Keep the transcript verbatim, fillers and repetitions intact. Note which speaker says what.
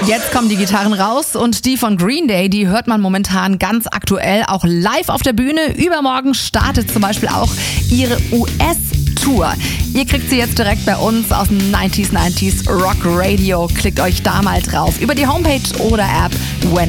Speaker 1: Jetzt kommen die Gitarren raus und die von Green Day, die hört man momentan ganz aktuell auch live auf der Bühne. Übermorgen startet zum Beispiel auch ihre U S-Tour. Ihr kriegt sie jetzt direkt bei uns aus dem neunziger neunzig Rock Radio. Klickt euch da mal drauf über die Homepage oder App When